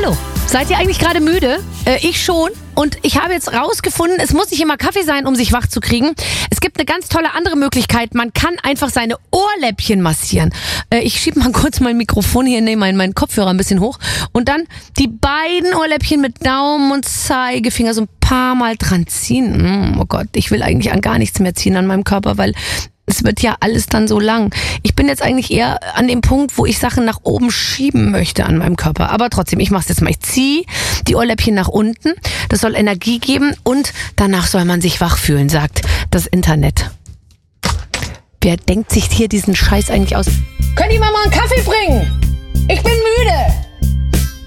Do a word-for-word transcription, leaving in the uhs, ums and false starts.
Hallo, seid ihr eigentlich gerade müde? Äh, ich schon. Und ich habe jetzt rausgefunden, es muss nicht immer Kaffee sein, um sich wach zu kriegen. Es gibt eine ganz tolle andere Möglichkeit. Man kann einfach seine Ohrläppchen massieren. Äh, ich schiebe mal kurz mein Mikrofon hier, nehme meinen, meinen Kopfhörer ein bisschen hoch. Und dann die beiden Ohrläppchen mit Daumen und Zeigefinger so ein paar Mal dran ziehen. Oh Gott, ich will eigentlich an gar nichts mehr ziehen an meinem Körper, weil es wird ja alles dann so lang. Ich bin jetzt eigentlich eher an dem Punkt, wo ich Sachen nach oben schieben möchte an meinem Körper. Aber trotzdem, ich mache es jetzt mal. Ich ziehe die Ohrläppchen nach unten. Das soll Energie geben und danach soll man sich wach fühlen, sagt das Internet. Wer denkt sich hier diesen Scheiß eigentlich aus? Könnt ihr mir mal einen Kaffee bringen? Ich bin müde.